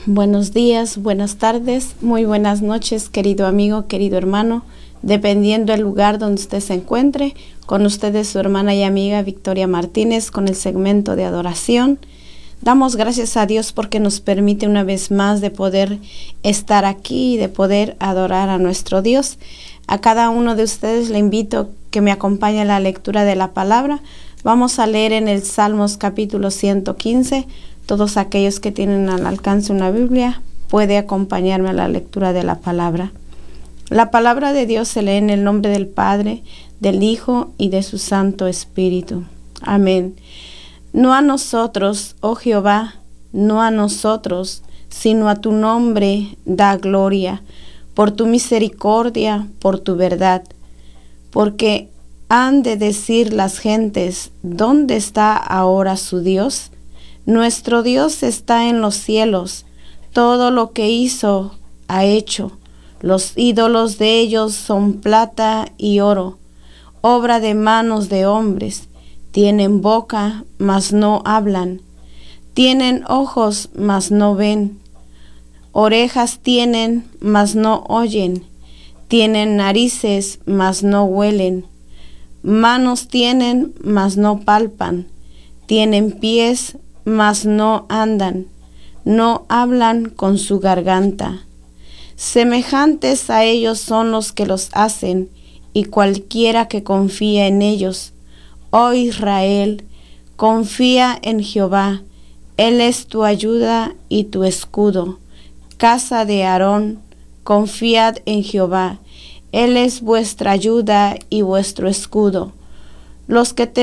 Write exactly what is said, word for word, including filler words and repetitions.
Buenos días, buenas tardes, muy buenas noches, querido amigo, querido hermano, dependiendo del lugar donde usted se encuentre. Con ustedes su hermana y amiga Victoria Martínez con el segmento de adoración. Damos gracias a Dios porque nos permite una vez más de poder estar aquí y de poder adorar a nuestro Dios. A cada uno de ustedes le invito que me acompañe a la lectura de la palabra. Vamos a leer en el Salmos capítulo ciento quince. Todos aquellos que tienen al alcance una Biblia, puede acompañarme a la lectura de la palabra. La palabra de Dios se lee en el nombre del Padre, del Hijo y de su Santo Espíritu. Amén. No a nosotros, oh Jehová, no a nosotros, sino a tu nombre da gloria, por tu misericordia, por tu verdad. Porque han de decir las gentes, ¿dónde está ahora su Dios? Nuestro Dios está en los cielos, todo lo que hizo ha hecho. Los ídolos de ellos son plata y oro, obra de manos de hombres. Tienen boca, mas no hablan. Tienen ojos, mas no ven. Orejas tienen, mas no oyen. Tienen narices, mas no huelen. Manos tienen, mas no palpan. Tienen pies, mas no andan, no hablan con su garganta. Semejantes a ellos son los que los hacen, y cualquiera que confía en ellos. Oh Israel, confía en Jehová, Él es tu ayuda y tu escudo. Casa de Aarón, confiad en Jehová, Él es vuestra ayuda y vuestro escudo. Los que